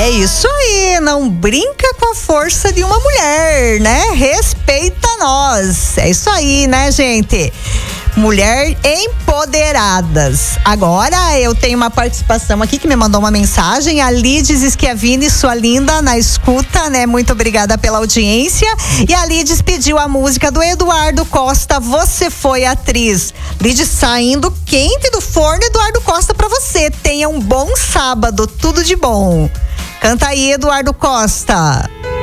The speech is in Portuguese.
É isso aí, não brinca com a força de uma mulher, né? Respeita nós. É isso aí, né, gente? Mulher empoderadas. Agora eu tenho uma participação aqui que me mandou uma mensagem. A Lides Schiavini, sua linda, na escuta, né? Muito obrigada pela audiência. E a Lides pediu a música do Eduardo Costa, Você Foi Atriz. Lides, saindo quente do forno, Eduardo Costa, pra você. Tenha um bom sábado, tudo de bom. Canta aí, Eduardo Costa.